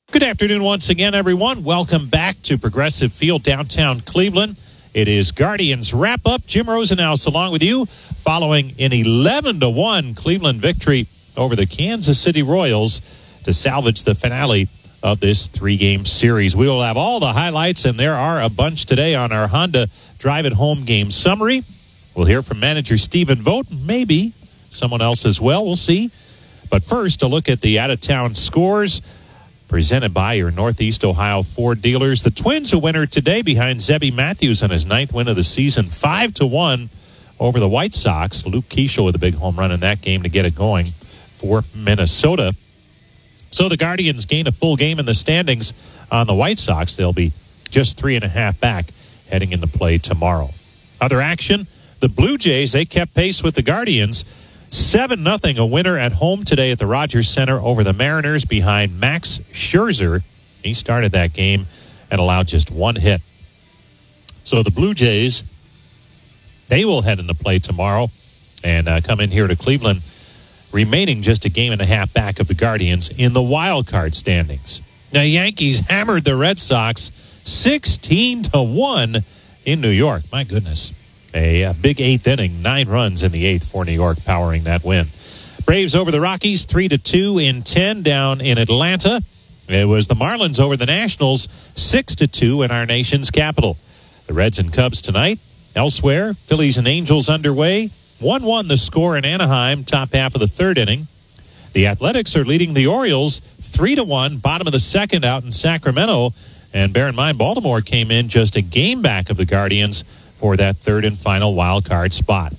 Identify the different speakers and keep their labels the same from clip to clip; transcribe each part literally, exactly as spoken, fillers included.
Speaker 1: Good afternoon once again, everyone. Welcome back to Progressive Field, downtown Cleveland. It is Guardians wrap-up. Jim Rosenhaus along with you, following an eleven to one Cleveland victory over the Kansas City Royals to salvage the finale of this three-game series. We will have all the highlights, and there are a bunch today on our Honda Drive It Home game summary. We'll hear from manager Stephen Vogt, maybe someone else as well. We'll see. But first, a look at the out-of-town scores presented by your Northeast Ohio Ford dealers. The Twins a winner today behind Zebby Matthews on his ninth win of the season, five to one over the White Sox. Luke Keeschel with a big home run in that game to get it going for Minnesota. So the Guardians gain a full game in the standings on the White Sox. They'll be just three and a half back heading into play tomorrow. Other action, the Blue Jays, they kept pace with the Guardians. seven nothing, a winner at home today at the Rogers Center over the Mariners behind Max Scherzer. He started that game and allowed just one hit. So the Blue Jays, they will head into play tomorrow and uh, come in here to Cleveland, remaining just a game and a half back of the Guardians in the wild card standings. Now, Yankees hammered the Red Sox sixteen to one in New York. My goodness. A, a big eighth inning, nine runs in the eighth for New York, powering that win. Braves over the Rockies, three to two in ten down in Atlanta. It was the Marlins over the Nationals, six to two in our nation's capital. The Reds and Cubs tonight. Elsewhere, Phillies and Angels underway. one one the score in Anaheim, top half of the third inning. The Athletics are leading the Orioles three to one, bottom of the second out in Sacramento. And bear in mind, Baltimore came in just a game back of the Guardians for that third and final wild card spot.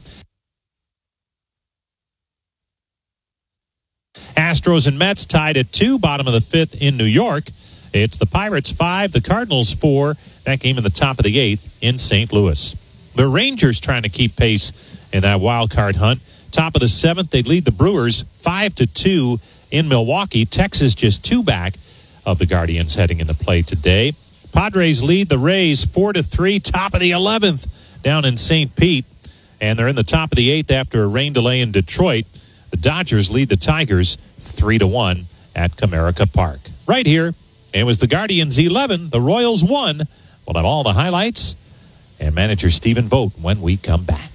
Speaker 1: Astros and Mets tied at two, bottom of the fifth in New York. It's the Pirates five, the Cardinals four. That game in the top of the eighth in Saint Louis. The Rangers trying to keep pace in that wild card hunt. Top of the seventh, they lead the Brewers five to two in Milwaukee. Texas just two back of the Guardians heading into play today. Padres lead the Rays four to three, top of the eleventh down in Saint Pete. And they're in the top of the eighth after a rain delay in Detroit. The Dodgers lead the Tigers three to one at Comerica Park. Right here, it was the Guardians eleven, the Royals one. We'll have all the highlights and manager Stephen Vogt when we come back.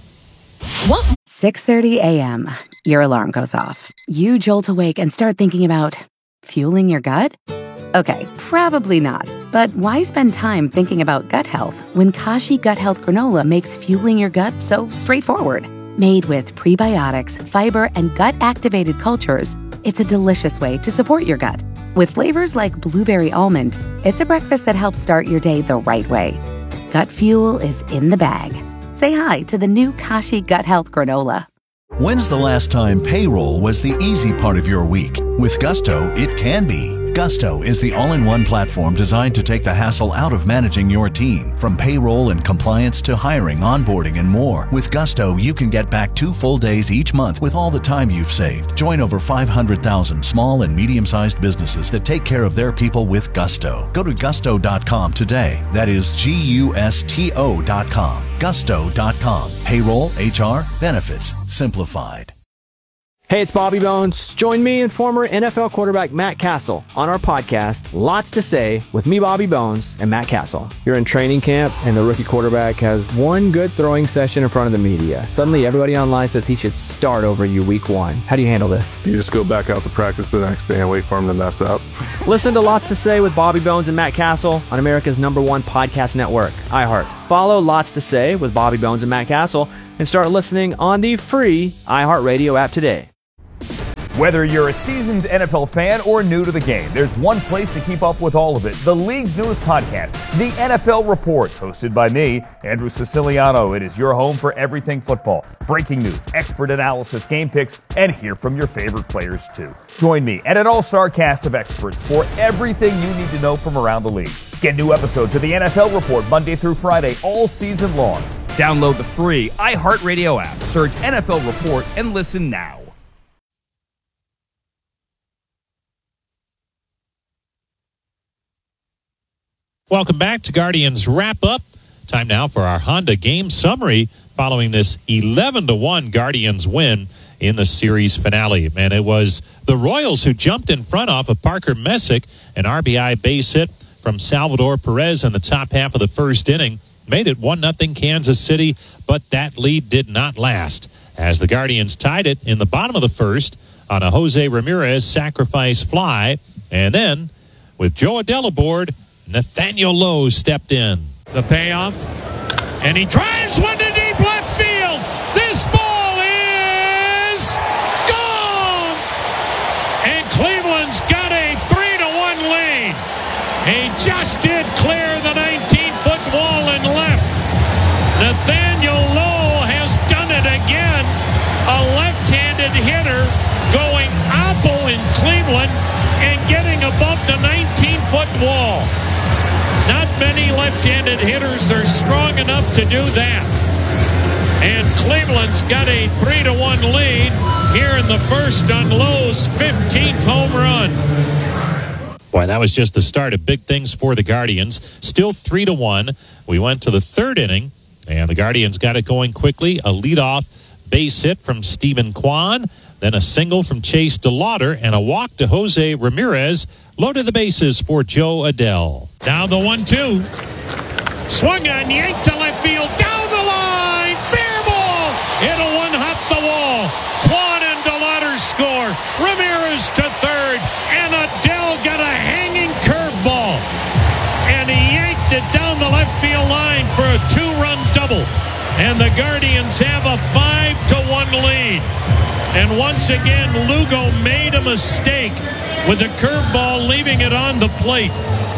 Speaker 2: What? six thirty a.m. Your alarm goes off. You jolt awake and start thinking about fueling your gut? Okay, probably not. But why spend time thinking about gut health when Kashi Gut Health Granola makes fueling your gut so straightforward? Made with prebiotics, fiber, and gut-activated cultures, it's a delicious way to support your gut. With flavors like blueberry almond, it's a breakfast that helps start your day the right way. Gut fuel is in the bag. Say hi to the new Kashi Gut Health Granola.
Speaker 3: When's the last time payroll was the easy part of your week? With Gusto, it can be. Gusto is the all-in-one platform designed to take the hassle out of managing your team. From payroll and compliance to hiring, onboarding, and more. With Gusto, you can get back two full days each month with all the time you've saved. Join over five hundred thousand small and medium-sized businesses that take care of their people with Gusto. Go to gusto dot com today. That is G U S T O dot com. gusto dot com. Payroll, H R, benefits, simplified.
Speaker 4: Hey, it's Bobby Bones. Join me and former N F L quarterback Matt Castle on our podcast, Lots to Say, with me, Bobby Bones, and Matt Castle. You're in training camp, and the rookie quarterback has one good throwing session in front of the media. Suddenly, everybody online says he should start over you week one. How do you handle this?
Speaker 5: You just go back out to practice the next day and wait for him to mess up.
Speaker 4: Listen to Lots to Say with Bobby Bones and Matt Castle on America's number one podcast network, iHeart. Follow Lots to Say with Bobby Bones and Matt Castle and start listening on the free iHeartRadio app today.
Speaker 6: Whether you're a seasoned N F L fan or new to the game, there's one place to keep up with all of it. The league's newest podcast, The N F L Report, hosted by me, Andrew Siciliano. It is your home for everything football. Breaking news, expert analysis, game picks, and hear from your favorite players too. Join me and an all-star cast of experts for everything you need to know from around the league. Get new episodes of The N F L Report Monday through Friday all season long. Download the free iHeartRadio app, search N F L Report, and listen now.
Speaker 1: Welcome back to Guardians Wrap-Up. Time now for our Honda game summary following this eleven to one Guardians win in the series finale. And it was the Royals who jumped in front off of Parker Messick, an R B I base hit from Salvador Perez in the top half of the first inning. Made it one nothing Kansas City, but that lead did not last as the Guardians tied it in the bottom of the first on a Jose Ramirez sacrifice fly. And then, with Joe Adell aboard, Nathaniel Lowe stepped in.
Speaker 7: The payoff, and he drives one to deep left field. This ball is gone! And Cleveland's got a three to one lead. He just did clear the nineteen-foot wall and left. Nathaniel Lowe has done it again. A left-handed hitter going oppo in Cleveland and getting above the nineteen-foot wall. Not many left-handed hitters are strong enough to do that. And Cleveland's got a three to one lead here in the first on Lowe's fifteenth home run.
Speaker 1: Boy, that was just the start of big things for the Guardians. Still three to one. We went to the third inning, and the Guardians got it going quickly. A leadoff base hit from Stephen Kwan, then a single from Chase DeLauder, and a walk to Jose Ramirez. Loaded the bases for Joe Adell.
Speaker 7: Now the one two. Swung on, yanked to left field, down the line, fair ball. It'll one-hop the wall. Kwan and DeLauder score. Ramirez to third, and Adell got a hanging curveball. And he yanked it down the left field line for a two-run double. And the Guardians have a five to one lead. And once again, Lugo made a mistake with the curveball, leaving it on the plate.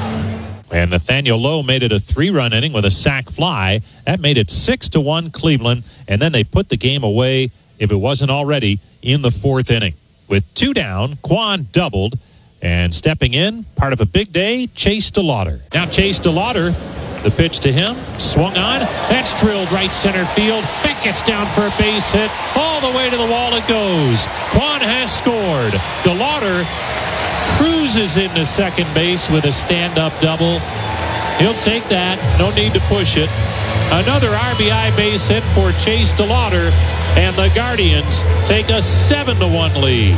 Speaker 1: And Nathaniel Lowe made it a three-run inning with a sac fly. That made it six to one Cleveland. And then they put the game away, if it wasn't already, in the fourth inning. With two down, Kwan doubled. And stepping in, part of a big day, Chase DeLauder. Now Chase DeLauder, the pitch to him, swung on. That's drilled right center field. That gets down for a base hit. All the way to the wall it goes. Kwan has scored. DeLauder cruises into second base with a stand-up double. He'll take that. No need to push it. Another R B I base hit for Chase DeLauder, and the Guardians take a seven to one lead.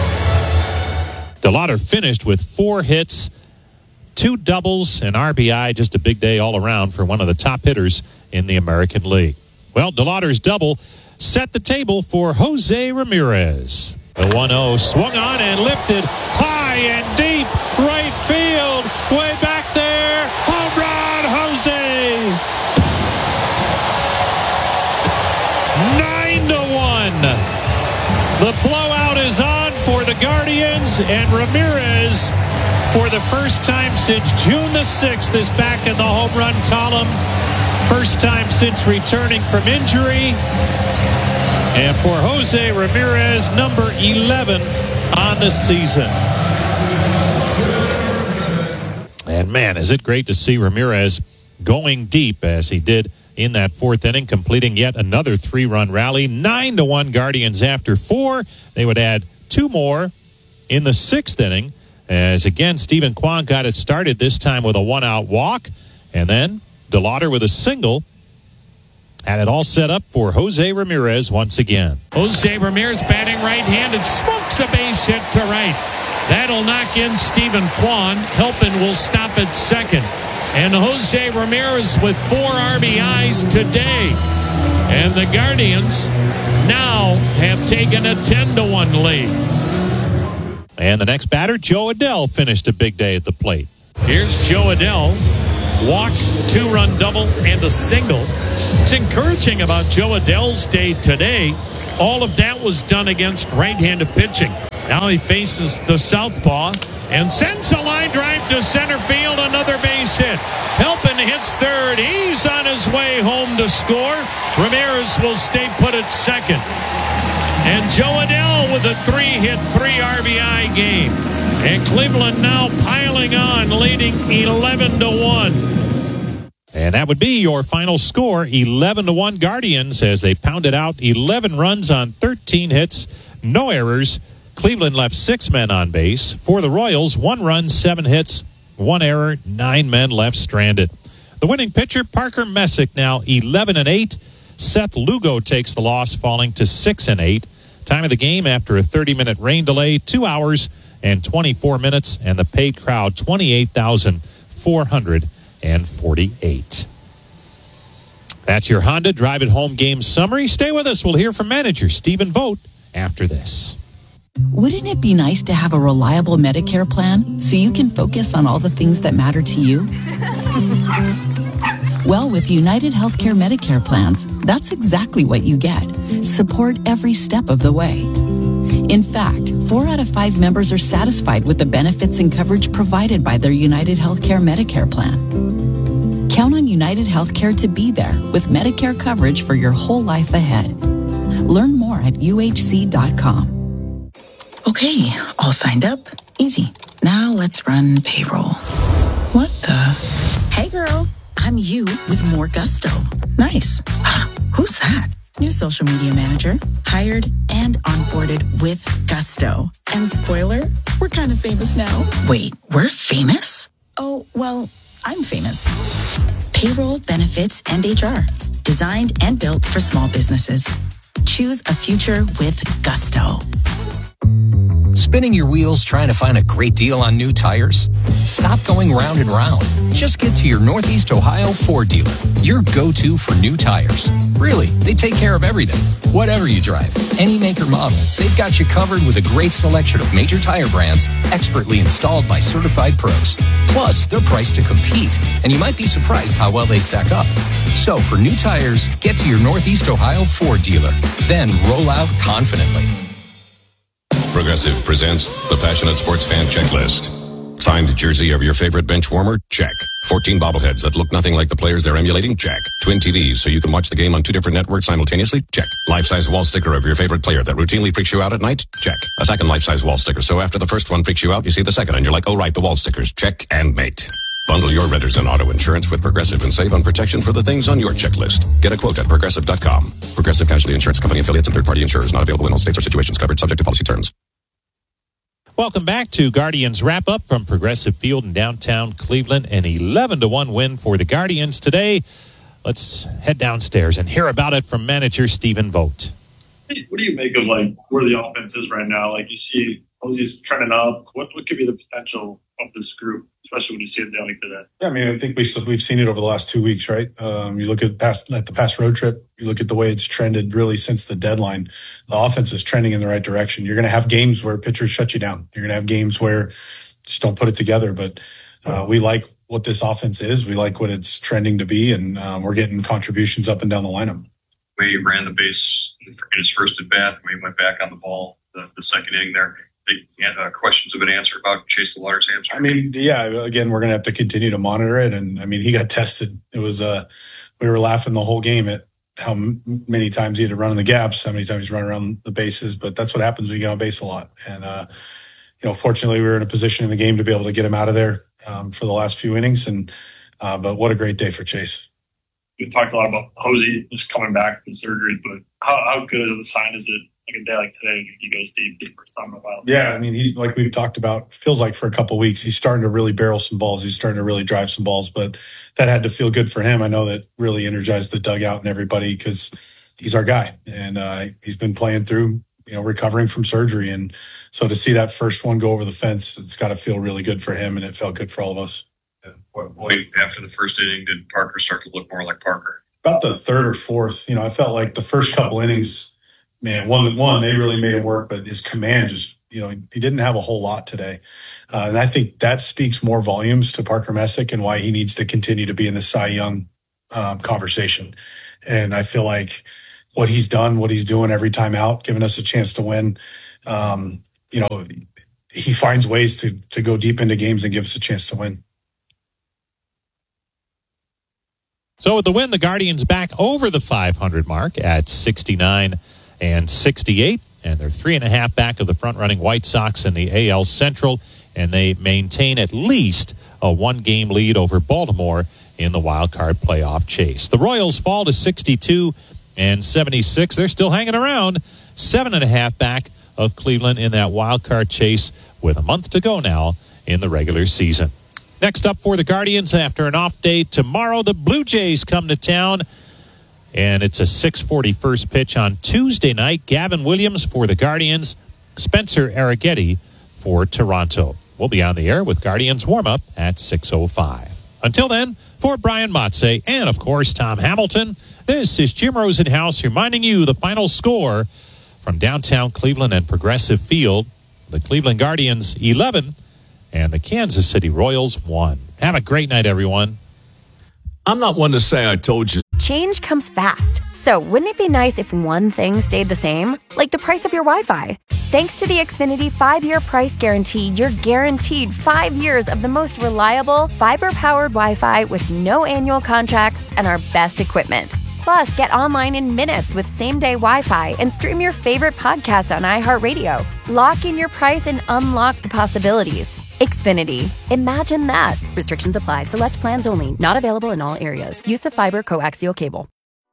Speaker 1: DeLauder finished with four hits, two doubles, and R B I. Just a big day all around for one of the top hitters in the American League. Well, DeLauder's double set the table for Jose Ramirez. The one oh swung on and lifted high and deep right field. Way back there. Home run, Jose. Nine to one. The blowout is on for the Guardians, and Ramirez, for the first time since June the sixth, is back in the home run column. First time since returning from injury. And for Jose Ramirez, number eleven on the season. And man, is it great to see Ramirez going deep as he did in that fourth inning, completing yet another three-run rally. Nine to one Guardians after four. They would add two more in the sixth inning, as again Stephen Kwan got it started, this time with a one-out walk. And then DeLauder with a single. Had it all set up for Jose Ramirez once again.
Speaker 7: Jose Ramirez batting right-handed, smokes a base hit to right. That'll knock in Stephen Kwan. Helpin will stop at second. And Jose Ramirez with four R B Is today. And the Guardians now have taken a ten to one lead.
Speaker 1: And the next batter, Joe Adell, finished a big day at the plate.
Speaker 7: Here's Joe Adell. Walk, two-run double, and a single. It's encouraging about Joe Adell's day today. All of that was done against right-handed pitching. Now he faces the southpaw and sends a line drive to center field. Another base hit. Helpin hits third. He's on his way home to score. Ramirez will stay put at second. And Joe Adell with a three-hit, three R B I game. And Cleveland now piling on, leading eleven to one.
Speaker 1: And that would be your final score, eleven to one Guardians, as they pounded out eleven runs on thirteen hits, no errors. Cleveland left six men on base. For the Royals, one run, seven hits, one error, nine men left stranded. The winning pitcher, Parker Messick, now eleven and eight. Seth Lugo takes the loss, falling to six and eight. Time of the game after a thirty-minute rain delay, two hours and twenty-four minutes, and the paid crowd, twenty-eight thousand four hundred forty-eight. That's your Honda Drive It Home game summary. Stay with us. We'll hear from manager Stephen Vogt after this.
Speaker 8: Wouldn't it be nice to have a reliable Medicare plan so you can focus on all the things that matter to you? Well, with United Healthcare Medicare plans, that's exactly what you get. Support every step of the way. In fact, four out of five members are satisfied with the benefits and coverage provided by their United Healthcare Medicare plan. Count on United Healthcare to be there with Medicare coverage for your whole life ahead. Learn more at U H C dot com.
Speaker 9: Okay, all signed up. Easy. Now let's run payroll. What the? Hey girl, I'm you with more gusto. Nice. Who's that? New social media manager, hired and onboarded with gusto. And spoiler, we're kind of famous now. Wait, we're famous? Oh, well, I'm famous. Payroll, benefits, and H R. Designed and built for small businesses. Choose a future with gusto.
Speaker 10: Spinning your wheels trying to find a great deal on new tires? Stop going round and round. Just get to your Northeast Ohio Ford dealer, your go-to for new tires. Really, they take care of everything. Whatever you drive, any make or model, they've got you covered with a great selection of major tire brands expertly installed by certified pros. Plus, they're priced to compete, and you might be surprised how well they stack up. So for new tires, get to your Northeast Ohio Ford dealer. Then roll out confidently.
Speaker 11: Progressive presents the Passionate Sports Fan Checklist. Signed jersey of your favorite bench warmer? Check. fourteen bobbleheads that look nothing like the players they're emulating? Check. Twin T Vs so you can watch the game on two different networks simultaneously? Check. Life-size wall sticker of your favorite player that routinely freaks you out at night? Check. A second life-size wall sticker so after the first one freaks you out, you see the second and you're like, oh right, the wall stickers. Check and mate. Bundle your renters and auto insurance with Progressive and save on protection for the things on your checklist. Get a quote at Progressive dot com. Progressive Casualty Insurance Company affiliates and third-party insurers not available in all states or situations covered subject to policy terms.
Speaker 1: Welcome back to Guardians Wrap-Up from Progressive Field in downtown Cleveland. An eleven to one win for the Guardians today. Let's head downstairs and hear about it from manager Stephen Vogt.
Speaker 12: What do you make of like where the offense is right now? Like you see Posey's trending up. What what could be the potential of this group, especially when you see it down like that?
Speaker 13: Yeah, I mean, I think we, we've seen it over the last two weeks, right? Um, you look at past at the past road trip, you look at the way it's trended really since the deadline. The offense is trending in the right direction. You're going to have games where pitchers shut you down. You're going to have games where just don't put it together. But uh, we like what this offense is. We like what it's trending to be, and um, we're getting contributions up and down the lineup.
Speaker 14: The way he ran the base in his first at bat, when he went back on the ball the, the second inning there. Uh, questions have been answered about Chase the Water's hamstring.
Speaker 13: I mean, yeah, again, we're going to have to continue to monitor it. And I mean, he got tested. It was, uh, we were laughing the whole game at how m- many times he had to run in the gaps, how many times he's running around the bases. But that's what happens when you get on base a lot. And, uh, you know, fortunately, we were in a position in the game to be able to get him out of there um, for the last few innings. And, uh, but what a great day for Chase.
Speaker 12: We talked a lot about Posey just coming back from surgery, but how, how good of a sign is it? Like a day like today, he goes deep, deep first time in a while.
Speaker 13: Yeah, I mean, he like we've talked about, feels like for a couple of weeks, he's starting to really barrel some balls. He's starting to really drive some balls, but that had to feel good for him. I know that really energized the dugout and everybody because he's our guy, and uh, he's been playing through, you know, recovering from surgery, and so to see that first one go over the fence, it's got to feel really good for him, and it felt good for all of us.
Speaker 14: At what point after the first inning did Parker start to look more like Parker?
Speaker 13: About the third or fourth, you know, I felt like the first couple innings. Man, one one they really made him work, but his command just, you know, he didn't have a whole lot today. Uh, and I think that speaks more volumes to Parker Messick and why he needs to continue to be in the Cy Young um, conversation. And I feel like what he's done, what he's doing every time out, giving us a chance to win, um, you know, he finds ways to to go deep into games and give us a chance to win.
Speaker 1: So with the win, the Guardians back over the five hundred mark at sixty-nine and sixty-eight, and they're three and a half back of the front-running White Sox in the A L Central, and they maintain at least a one-game lead over Baltimore in the wild card playoff chase. The Royals fall to sixty-two and seventy-six. They're still hanging around, seven and a half back of Cleveland in that wild card chase with a month to go now in the regular season. Next up for the Guardians after an off day tomorrow, the Blue Jays come to town. And it's a six forty first pitch on Tuesday night. Gavin Williams for the Guardians, Spencer Arrighetti for Toronto. We'll be on the air with Guardians warm-up at six oh five. Until then, for Brian Motze and, of course, Tom Hamilton, this is Jim Rosenhaus reminding you the final score from downtown Cleveland and Progressive Field. The Cleveland Guardians eleven and the Kansas City Royals one. Have a great night, everyone.
Speaker 15: I'm not one to say I told you.
Speaker 16: Change comes fast. So wouldn't it be nice if one thing stayed the same? Like the price of your Wi-Fi. Thanks to the Xfinity five-year price guarantee, you're guaranteed five years of the most reliable, fiber-powered Wi-Fi with no annual contracts and our best equipment. Plus, get online in minutes with same-day Wi-Fi and stream your favorite podcast on iHeartRadio. Lock in your price and unlock the possibilities. Xfinity. Imagine that. Restrictions apply. Select plans only. Not available in all areas. Use of fiber coaxial cable.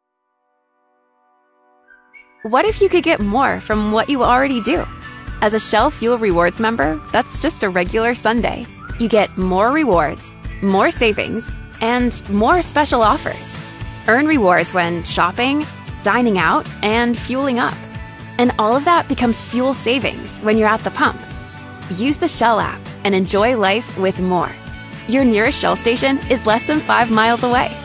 Speaker 17: What if you could get more from what you already do? As a Shell Fuel Rewards member, that's just a regular Sunday. You get more rewards, more savings, and more special offers. Earn rewards when shopping, dining out, and fueling up. And all of that becomes fuel savings when you're at the pump. Use the Shell app and enjoy life with more. Your nearest Shell station is less than five miles away.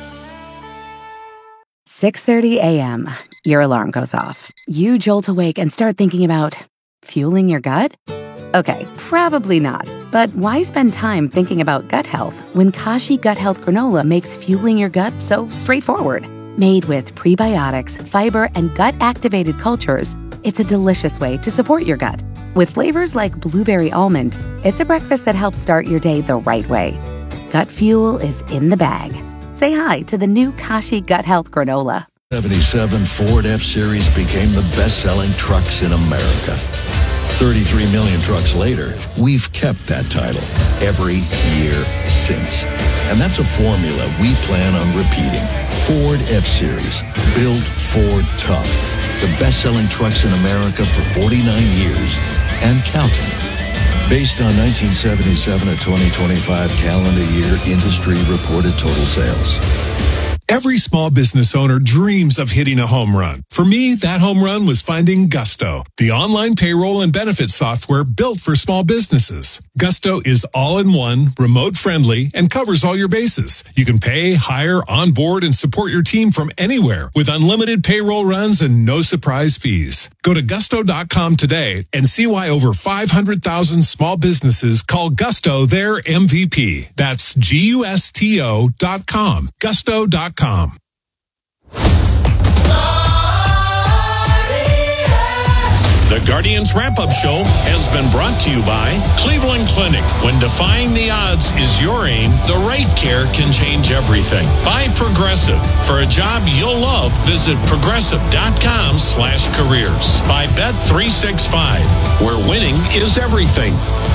Speaker 2: six thirty a.m. Your alarm goes off. You jolt awake and start thinking about fueling your gut? Okay, probably not. But why spend time thinking about gut health when Kashi Gut Health Granola makes fueling your gut so straightforward? Made with prebiotics, fiber, and gut-activated cultures, it's a delicious way to support your gut. With flavors like blueberry almond, it's a breakfast that helps start your day the right way. Gut fuel is in the bag. Say hi to the new Kashi Gut Health Granola.
Speaker 18: seventy-seven Ford F-Series became the best-selling trucks in America. thirty-three million trucks later, we've kept that title every year since. And that's a formula we plan on repeating. Ford F-Series, built Ford tough. The best-selling trucks in America for forty-nine years and counting. Based on nineteen seventy-seven to twenty twenty-five calendar year industry reported total sales.
Speaker 19: Every small business owner dreams of hitting a home run. For me, that home run was finding Gusto, the online payroll and benefits software built for small businesses. Gusto is all-in-one, remote-friendly, and covers all your bases. You can pay, hire, onboard, and support your team from anywhere with unlimited payroll runs and no surprise fees. Go to gusto dot com today and see why over five hundred thousand small businesses call Gusto their M V P. That's G U S T O dot com. Gusto dot com.
Speaker 7: The Guardians Wrap-Up Show has been brought to you by Cleveland Clinic. When defying the odds is your aim, the right care can change everything. By Progressive. For a job you'll love, visit progressive dot com slash careers. By Bet three sixty-five, where winning is everything.